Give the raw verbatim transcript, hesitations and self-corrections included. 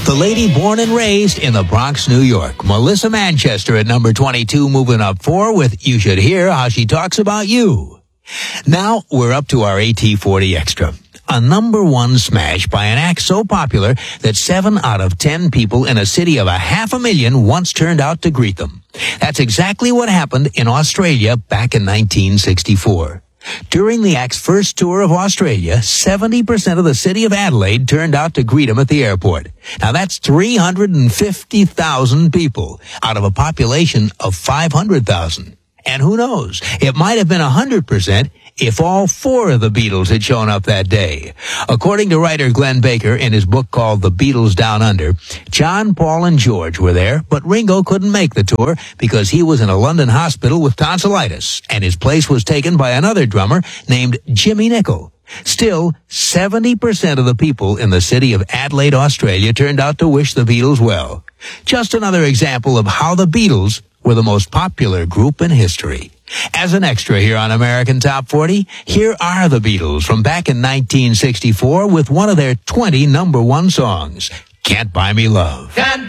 The lady born and raised in the Bronx, New York, Melissa Manchester at number twenty-two, moving up four with You Should Hear How She Talks About You. Now we're up to our A T forty Extra, a number one smash by an act so popular that seven out of ten people in a city of a half a million once turned out to greet them. That's exactly what happened in Australia back in nineteen sixty-four. During the act's first tour of Australia, seventy percent of the city of Adelaide turned out to greet him at the airport. Now that's three hundred fifty thousand people out of a population of five hundred thousand. And who knows, it might have been one hundred percent if all four of the Beatles had shown up that day. According to writer Glenn Baker in his book called The Beatles Down Under, John, Paul, and George were there, but Ringo couldn't make the tour because he was in a London hospital with tonsillitis, and his place was taken by another drummer named Jimmy Nicol. Still, seventy percent of the people in the city of Adelaide, Australia turned out to wish the Beatles well. Just another example of how the Beatles were the most popular group in history. As an extra here on American Top forty, here are the Beatles from back in nineteen sixty-four with one of their twenty number one songs, Can't Buy Me Love. Can't